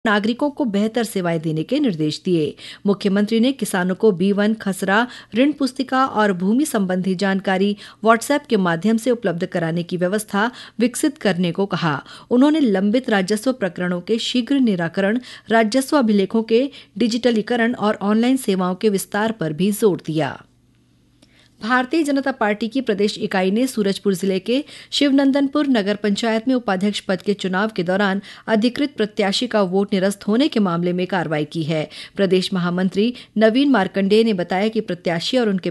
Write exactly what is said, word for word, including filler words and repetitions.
नागरिकों को बेहतर सेवाएं देने के निर्देश दिए। मुख्यमंत्री ने किसानों को बी वन खसरा, ऋण पुस्तिका और भूमि संबंधी जानकारी व्हाट्सएप के माध्यम से उपलब्ध कराने की व्यवस्था विकसित करने को कहा। उन्होंने लंबित राजस्व प्रकरणों के शीघ्र निराकरण, राजस्व अभिलेखों के डिजिटलीकरण और ऑनलाइन सेवाओं के विस्तार पर भी जोर दिया। भारतीय जनता पार्टी की प्रदेश इकाई ने सूरजपुर जिले के शिवनंदनपुर नगर पंचायत में उपाध्यक्ष पद के चुनाव के दौरान अधिकृत प्रत्याशी का वोट निरस्त होने के मामले में कार्रवाई की है। प्रदेश महामंत्री नवीन मार्कंडेय ने बताया कि प्रत्याशी और उनके